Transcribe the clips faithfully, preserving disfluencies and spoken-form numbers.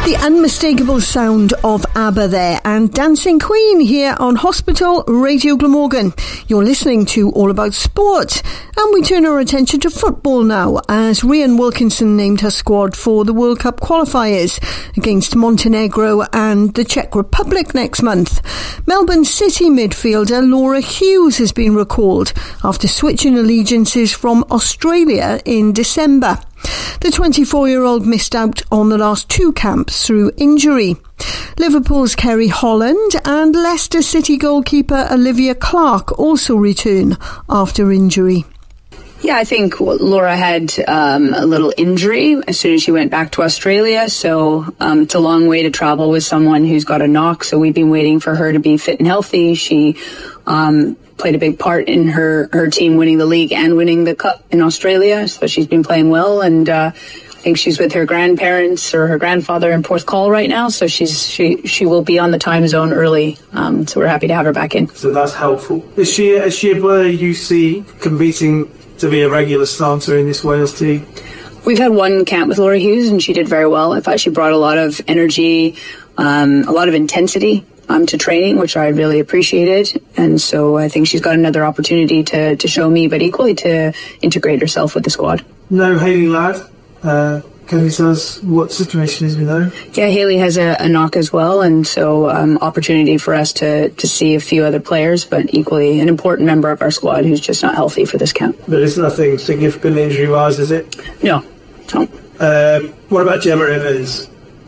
The unmistakable sound of ABBA there, and Dancing Queen here on Hospital Radio Glamorgan. You're listening to All About Sport, and we turn our attention to football now, as Rhian Wilkinson named her squad for the World Cup qualifiers against Montenegro and the Czech Republic next month. Melbourne City midfielder Laura Hughes has been recalled after switching allegiances from Australia in December. The twenty-four-year-old missed out on the last two camps through injury. Liverpool's Kerry Holland and Leicester City goalkeeper Olivia Clark also return after injury. Yeah, I think Laura had um, a little injury as soon as she went back to Australia, so um, it's a long way to travel with someone who's got a knock, so we've been waiting for her to be fit and healthy. She um, played a big part in her, her team winning the league and winning the cup in Australia, so she's been playing well, and uh, I think she's with her grandparents or her grandfather in Porthcawl right now, so she's she she will be on the time zone early, um, so we're happy to have her back in. So that's helpful. Is she, is she a player you see competing to be a regular starter in this Wales team? We've had one camp with Laura Hughes and she did very well. I thought she brought a lot of energy, um, a lot of intensity um, to training, which I really appreciated. And so I think she's got another opportunity to, to show me, but equally to integrate herself with the squad. No Hayley Ladd. Uh, can you tell us what situation is with her? Yeah, Hayley has a, a knock as well, and so um, opportunity for us to, to see a few other players, but equally an important member of our squad who's just not healthy for this camp. But it's nothing significant injury-wise, is it? No. no. Um, what about Gemma Evans?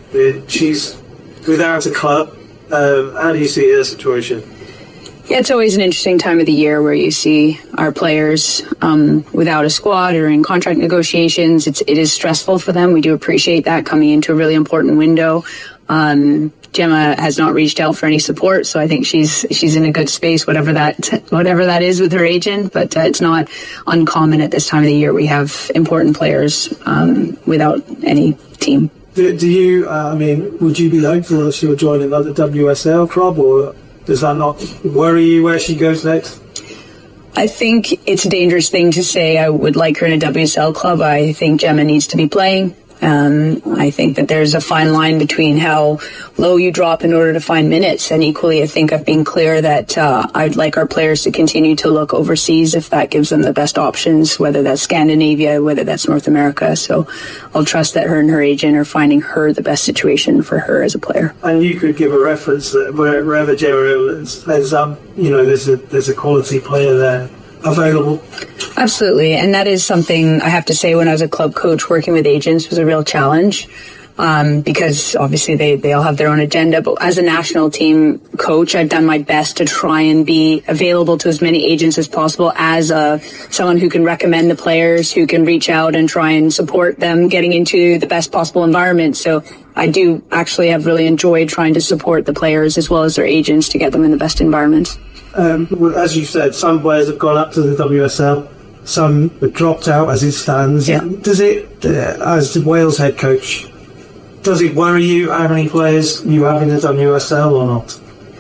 She's without a club. Um, how do you see her situation? Yeah, it's always an interesting time of the year where you see our players um, without a squad or in contract negotiations. It's, it is stressful for them. We do appreciate that coming into a really important window. Um, Gemma has not reached out for any support, so I think she's she's in a good space, whatever that whatever that is with her agent. But uh, it's not uncommon at this time of the year. We have important players um, without any team. Do, do you, uh, I mean, would you be hopeful that she'll join another W S L club, or does that not worry you where she goes next? I think it's a dangerous thing to say I would like her in a W S L club. I think Gemma needs to be playing. Um, I think that there's a fine line between how low you drop in order to find minutes, and equally I think I've been clear that uh, I'd like our players to continue to look overseas if that gives them the best options, whether that's Scandinavia, whether that's North America. So I'll trust that her and her agent are finding her the best situation for her as a player. And you could give a reference that wherever Gemma is, there's um, you know, there's a there's a quality player there available. Absolutely, and that is something I have to say when I was a club coach, working with agents was a real challenge um, because obviously they, they all have their own agenda, but as a national team coach, I've done my best to try and be available to as many agents as possible as a, someone who can recommend the players, who can reach out and try and support them getting into the best possible environment. So I do actually have really enjoyed trying to support the players as well as their agents to get them in the best environments. Um, well, as you said, some players have gone up to the W S L, some have dropped out as it stands. Yeah. Does it, uh, as the Wales head coach, does it worry you how many players you have in the W S L or not?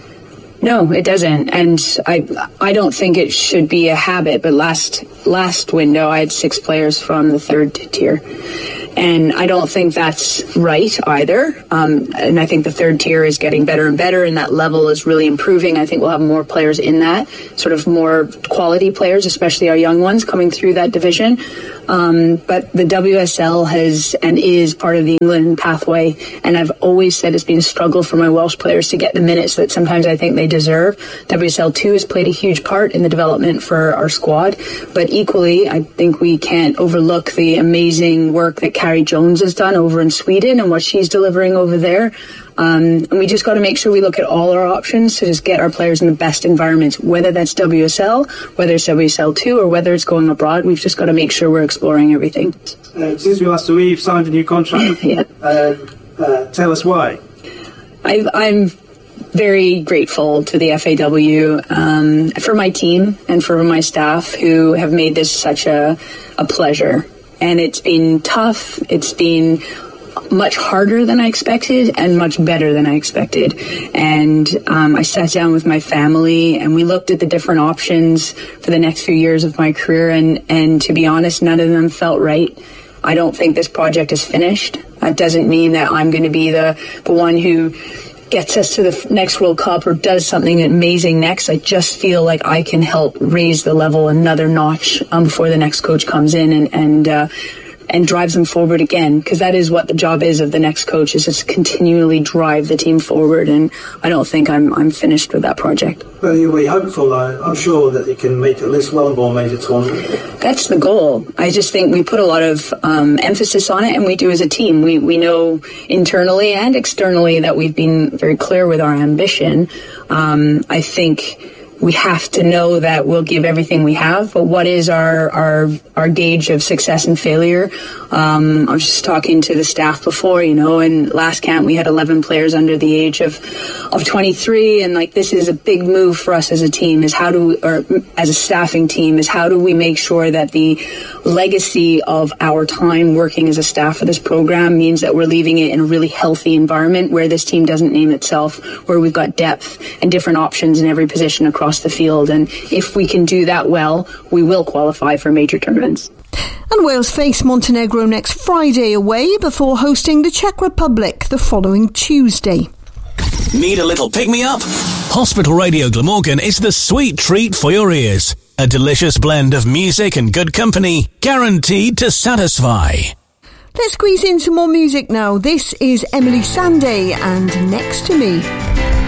No, it doesn't, and I I don't think it should be a habit. But last last window, I had six players from the third tier, and I don't think that's right either. Um, and I think the third tier is getting better and better, and that level is really improving. I think we'll have more players in that, sort of more quality players, especially our young ones coming through that division. Um, but the W S L has and is part of the England pathway, and I've always said it's been a struggle for my Welsh players to get the minutes that sometimes I think they deserve. W S L two has played a huge part in the development for our squad, but equally I think we can't overlook the amazing work that Carrie Jones has done over in Sweden and what she's delivering over there. Um, and we just got to make sure we look at all our options to just get our players in the best environments, whether that's W S L, whether it's W S L two, or whether it's going abroad. We've just got to make sure we're exploring everything. Uh, since we last saw you, you've signed a new contract. Yeah. Uh, uh, tell us why. I've, I'm very grateful to the F A W um, for my team and for my staff who have made this such a, a pleasure. And it's been tough. It's been much harder than I expected and much better than I expected. And um, I sat down with my family and we looked at the different options for the next few years of my career. And, and to be honest, none of them felt right. I don't think this project is finished. That doesn't mean that I'm going to be the, the one who gets us to the next World Cup or does something amazing next. I just feel like I can help raise the level another notch um, before the next coach comes in and and uh, and drives them forward again, because that is what the job is of the next coach, is just continually drive the team forward, and I don't think I'm I'm finished with that project. Well, you'll be hopeful, uh, I'm sure, that you can make at least one more major tournament. That's the goal. I just think we put a lot of um, emphasis on it, and we do as a team. We we know internally and externally that we've been very clear with our ambition. Um, I think we have to know that we'll give everything we have, but what is our our, our gauge of success and failure? Um, I was just talking to the staff before, you know, and last camp we had eleven players under the age of of twenty-three, and like this is a big move for us as a team, is how do we, or as a staffing team, is how do we make sure that the legacy of our time working as a staff for this program means that we're leaving it in a really healthy environment where this team doesn't name itself, where we've got depth and different options in every position across the field. And if we can do that well, we will qualify for major tournaments. And Wales face Montenegro next Friday away before hosting the Czech Republic the following Tuesday. Need a little pick-me-up? Hospital Radio Glamorgan is the sweet treat for your ears. A delicious blend of music and good company, guaranteed to satisfy. Let's squeeze in some more music now. This is Emily Sandé and Next to Me.